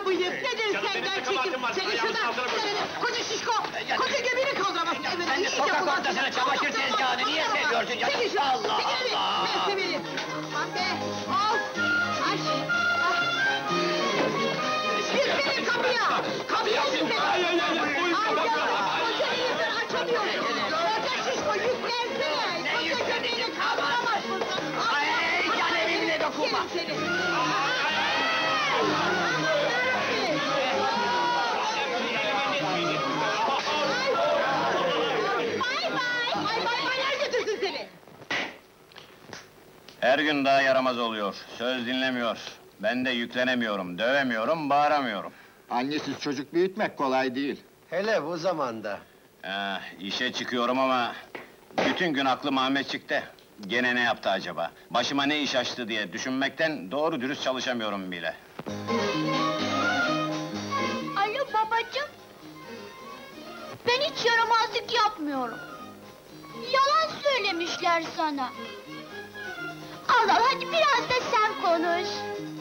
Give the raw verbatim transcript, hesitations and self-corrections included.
ne bıyık, nedir canım, senden benim de çekim? kabahatim var, Seni ayağımın şuradan, altına koy. seni, koca şişko! Koca göbeğini kaldıramazsın evine! sen de iyice sokak ulan ortasına seni. çamaşır Allah tezgahını niye Allah! seviyorsun canım? Çekil şuradan, Allah çekil bir! Allah! Ben severim! Aman be! Al! Ay! Ah! Yükleyin kapıya! Kapıya yükleyin! Ay, ay, ay, ay, boyun Ay kapat, ya! kapat. Koca yüzün açamıyorsun! Koca şişko yüklersene! Ne Koca yüklenecek, göbeğini kapat. kaldıramazsın! Allah! Ay, can evimle dokunma. Yerim seni! Bay bay! Bay bay baylar götürsün seni! Her gün daha yaramaz oluyor, söz dinlemiyor. Ben de yüklenemiyorum, dövemiyorum, bağıramıyorum. Annesiz çocuk büyütmek kolay değil. Hele bu zamanda. Eh, işe çıkıyorum ama... bütün gün aklım Ahmetçik'te. Gene ne yaptı acaba? Başıma ne iş açtı diye düşünmekten doğru dürüst çalışamıyorum bile. Alo babacığım. Ben hiç yaramazlık yapmıyorum. Yalan söylemişler sana. Al al hadi biraz da sen konuş.